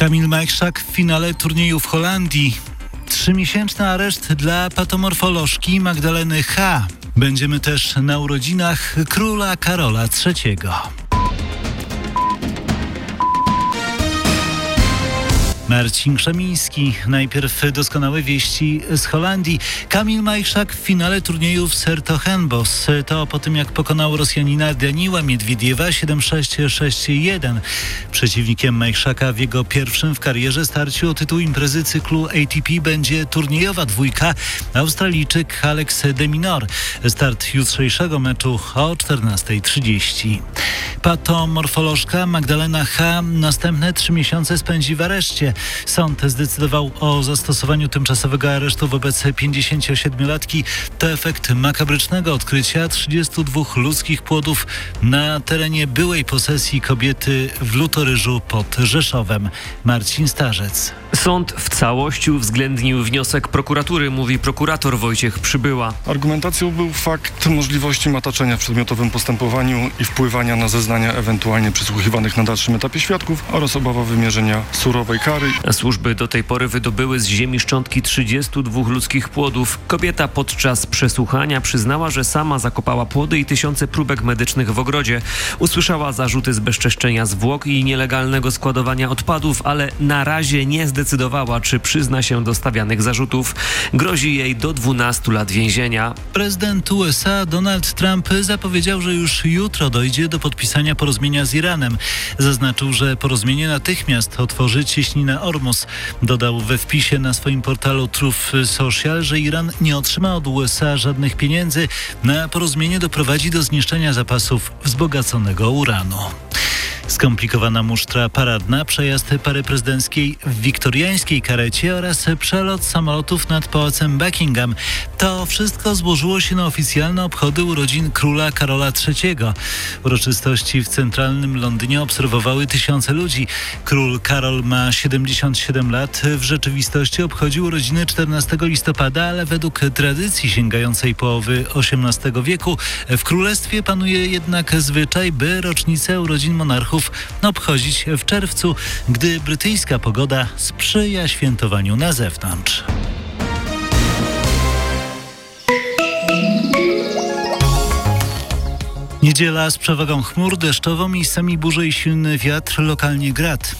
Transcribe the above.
Kamil Majchrzak w finale turnieju w Holandii. 3-miesięczny areszt dla patomorfolożki Magdaleny H. Będziemy też na urodzinach króla Karola III. Marcin Krzemiński. Najpierw doskonałe wieści z Holandii. Kamil Majchrzak w finale turnieju w Sertogenbos. To po tym, jak pokonał Rosjanina Daniła Miedwiediewa 7-6, 6-1. Przeciwnikiem Majchrzaka w jego pierwszym w karierze starciu o tytuł imprezy cyklu ATP będzie turniejowa dwójka Australijczyk Alex de Minaur. Start jutrzejszego meczu o 14:30. Patomorfolożka Magdalena H. następne 3 miesiące spędzi w areszcie. Sąd zdecydował o zastosowaniu tymczasowego aresztu wobec 57-latki. To efekt makabrycznego odkrycia 32 ludzkich płodów na terenie byłej posesji kobiety w Lutoryżu pod Rzeszowem. Marcin Starzec. Sąd w całości uwzględnił wniosek prokuratury, mówi prokurator Wojciech Przybyła. Argumentacją był fakt możliwości mataczenia w przedmiotowym postępowaniu i wpływania na zeznania ewentualnie przesłuchiwanych na dalszym etapie świadków oraz obawa wymierzenia surowej kary. Służby do tej pory wydobyły z ziemi szczątki 32 ludzkich płodów. Kobieta podczas przesłuchania przyznała, że sama zakopała płody i tysiące próbek medycznych w ogrodzie. Usłyszała zarzuty zbezczeszczenia zwłok i nielegalnego składowania odpadów, ale na razie nie zdecydowała, czy przyzna się do stawianych zarzutów. Grozi jej do 12 lat więzienia. Prezydent USA Donald Trump zapowiedział, że już jutro dojdzie do podpisania porozumienia z Iranem. Zaznaczył, że porozumienie natychmiast otworzy cieśninę Ormus. Dodał we wpisie na swoim portalu Truth Social, że Iran nie otrzyma od USA żadnych pieniędzy. Na porozumienie doprowadzi do zniszczenia zapasów wzbogaconego uranu. Skomplikowana musztra paradna, przejazd pary prezydenckiej w wiktoriańskiej karecie oraz przelot samolotów nad pałacem Buckingham. To wszystko złożyło się na oficjalne obchody urodzin króla Karola III. Uroczystości w centralnym Londynie obserwowały tysiące ludzi. Król Karol ma 77 lat. W rzeczywistości obchodził urodziny 14 listopada, ale według tradycji sięgającej połowy XVIII wieku w królestwie panuje jednak zwyczaj, by rocznicę urodzin monarchów obchodzić w czerwcu, gdy brytyjska pogoda sprzyja świętowaniu na zewnątrz. Niedziela z przewagą chmur, deszczowo, miejscami burze i silny wiatr, lokalnie grad.